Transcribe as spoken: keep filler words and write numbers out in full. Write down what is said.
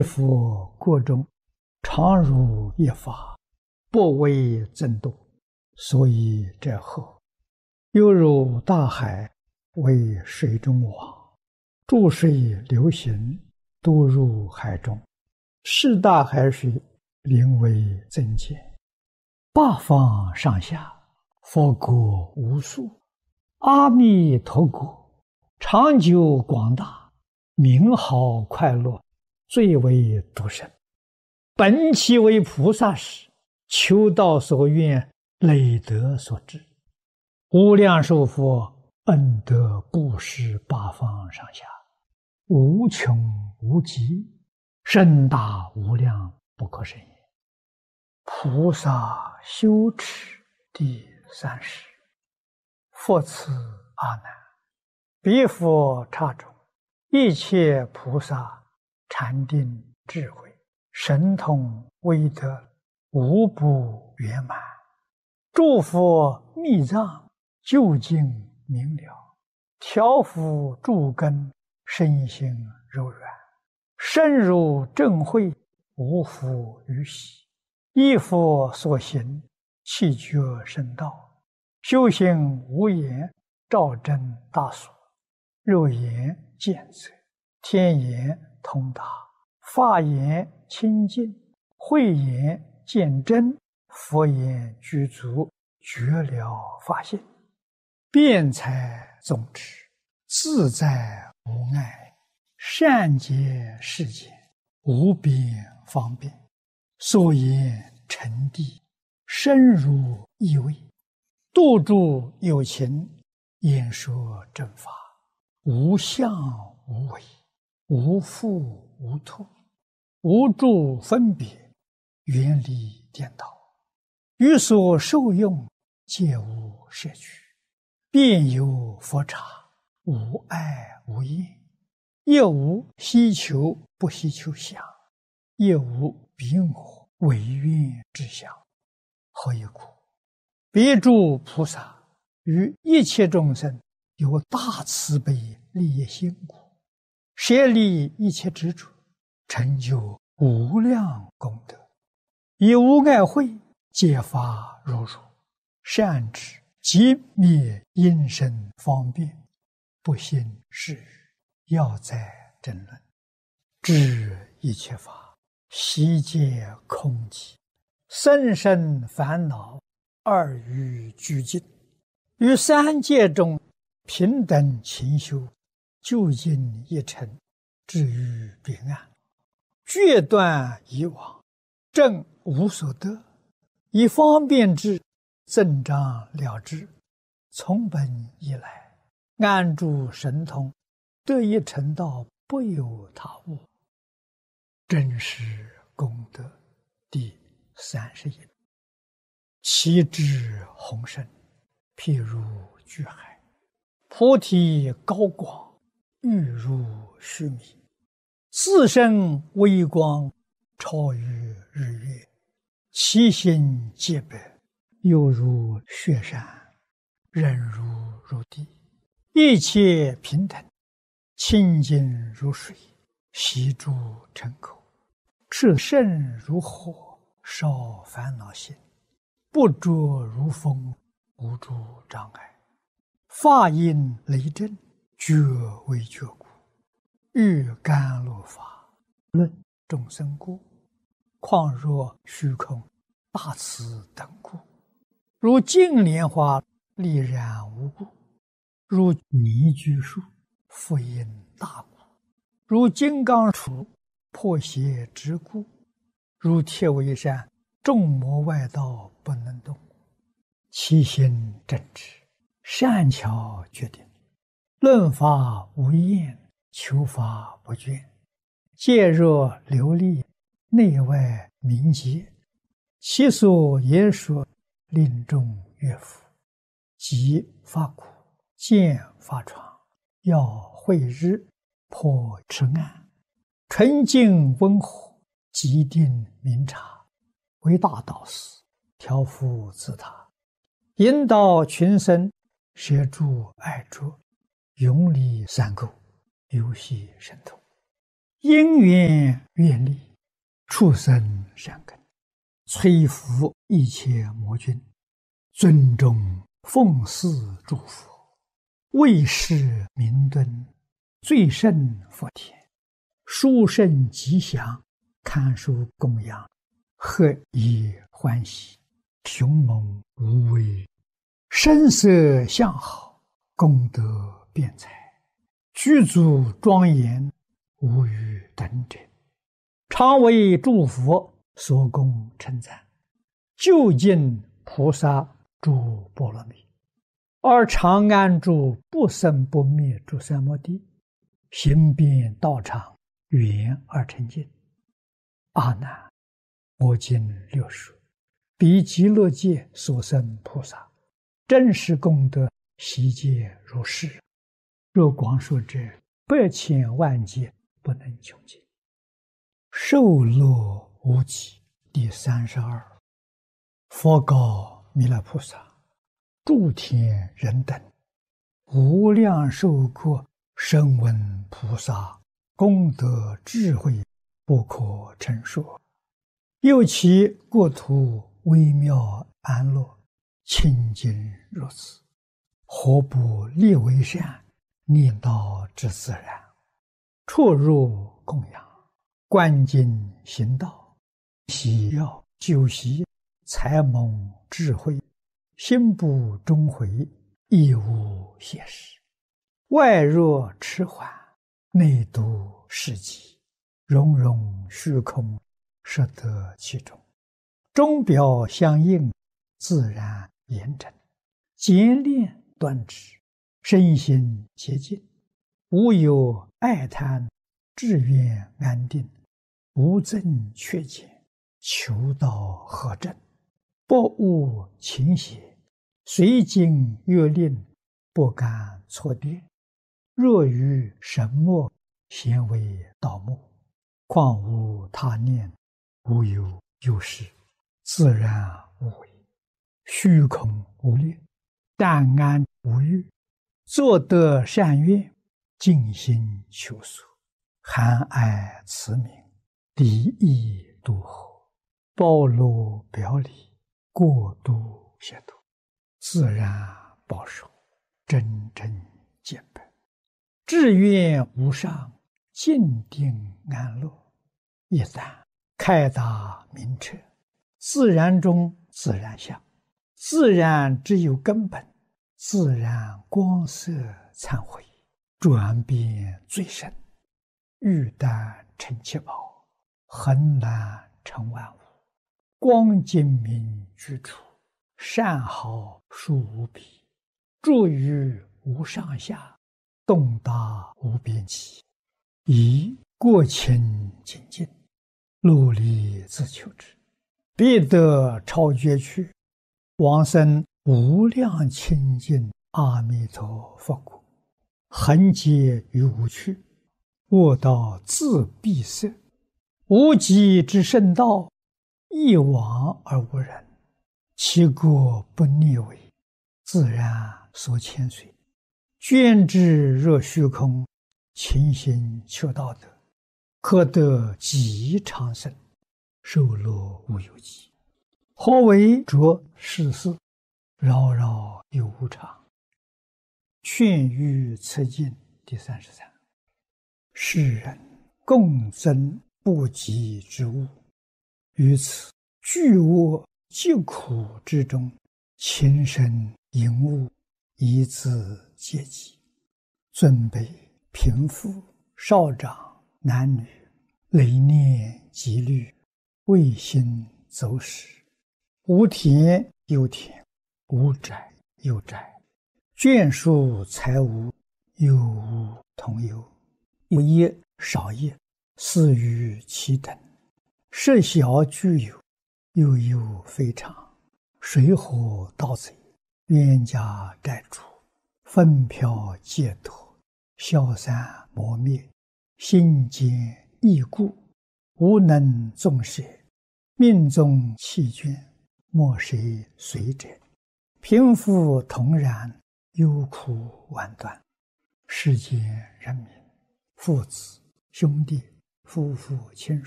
夫国中，常如一法，不为增多，所以者何？犹如大海，为水中网，注水流行，都入海中。是大海水，名为增减。八方上下，佛国无数。阿弥陀国，长久广大，名好快乐，最为独生。本其为菩萨时，求道所愿，累德所致。无量寿佛恩德布施八方上下，无穷无极，甚大无量，不可胜也。菩萨修持第三十。佛此阿难，彼佛刹中，一切菩萨禅定智慧神通威德，无不圆满。诸佛密藏究竟明了，调伏诸根，身心柔软，深入正慧，无复于喜。依佛所行，气觉圣道，修行无言，照真大所。肉眼见则，天眼通达，法眼清净，慧眼见真，佛眼具足，觉了法性。辩才总持，自在无碍，善解世间，无边方便。所言沉谛，深入意味，度诸有情，演说正法，无相无为，无复无脱，无诸分别，远离颠倒。于所受用，皆无摄取，遍有佛刹，无碍无厌，亦无希求不希求相，亦无彼我唯愿之相。何以故？彼诸菩萨于一切众生有大慈悲利益心故，舍利一切执着，成就无量功德，以无碍慧揭发如如，善知即灭因身方便，不信是语，要在争论，知一切法悉皆空寂，生生烦恼二欲俱尽，于三界中平等勤修，究竟一尘，至于彼岸，决断以往，正无所得，以方便智增长了之，从本以来，安住神通，得以成道，不有他物。真实功德第三十一。其智宏深，譬如巨海，菩提高广，欲如须弥，自身微光，超于日月，其心洁白，犹如雪山，忍如如地，一切平等，清净如水，悉诸尘口，炽盛如火，烧烦恼心，不着如风，无诸障碍，法音雷震，觉为觉故，欲甘露法，论众生故，况若虚空大慈等故，如净莲花丽然无故，如泥居树复因大故，如金刚杵破邪之故，如铁围山众魔外道不能动，其心正直，善巧决定，论法无厌，求法不倦，戒若流利，内外明洁，其所言说，令众悦服，即发苦，见发疮，要慧日，破痴暗，纯净温和，极定明察，为大导师，调伏自他，引导群生，摄诸爱着，永离三垢，游戏神通。 因缘愿力，畜生善根，摧伏一切魔君，尊重奉祀诸佛，为世明敦，最胜佛田，殊胜吉祥，堪受供养，何以欢喜，雄猛无畏，声色相好，功德辩才，具足庄严，无与等者，常为诸佛所供称赞，究竟菩萨诸波罗蜜，而常安住不生不灭诸三摩地，行遍道场，圆而成净。阿难，我今六述，彼极乐界所生菩萨，真实功德悉皆如是。若光说者，百千万劫不能穷尽。受乐无极。第三十二，佛告弥勒菩萨：诸天人等，无量寿国声闻菩萨功德智慧不可称说，又其国土微妙安乐，清净如此，何不立为善，念道之自然，出入供养，观经行道，喜要修习，才蒙智慧，心不终悔，亦无邪事。外若迟缓，内度世极，融融虚空，摄得其中，钟表相应，自然严整，简练端直，身心洁净，无有爱贪，志愿安定，无增缺减，求道合正，不误情邪，随经阅令，不敢错颠。若于神默，咸为道目，况无他念，无有有事，自然无为，虚空无念，淡安无欲，作得善愿，尽心求索，含爱慈悯，离意度合，包罗表里，过度协度，自然保守，真正见本，志愿无上，静定安乐，一旦开达明彻，自然中自然相，自然只有根本，自然光色忏悔，转变最深，欲但成七宝，恒难成万物，光精明居处，善好殊无比，住于无上下，动达无边际，以过清精进，努力自求之，必得超绝去，往生无量清净阿弥陀佛国，恒劫于无趣，卧道自闭塞，无极之圣道，一往而无人，其国不逆违，自然所牵随，捐之若虚空，勤行求道德，可得极长生，寿乐无有极。何为着世事，扰扰有无常。劝喻此经第三十三。世人共增不及之物，于此巨恶疾苦之中，情深淫恶，以自阶级，尊卑贫富少长男女，累念积虑，未心走使，无田有田，无宅有宅，眷属财物，有无同有，有业少业，似于其等，设小具有，又有非常，水火盗贼，冤家债主，分飘戒脱，消散磨灭，心坚易故，无能纵舍，命中弃眷，莫谁随者，贫富同然，忧苦万端，世间人民，父子兄弟夫妇亲